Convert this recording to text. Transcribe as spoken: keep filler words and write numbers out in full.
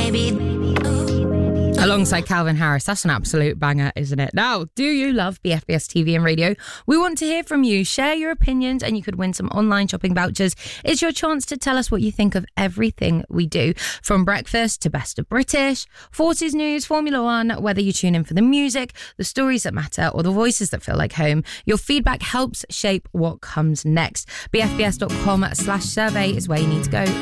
Alongside Calvin Harris. That's an absolute banger, isn't it? Now, do you love B F B S T V and radio? We want to hear from you. Share your opinions and you could win some online shopping vouchers. It's your chance to tell us what you think of everything we do. From breakfast to Best of British, Forces News, Formula One, whether you tune in for the music, the stories that matter or the voices that feel like home. Your feedback helps shape what comes next. B F B S dot com slash survey is where you need to go.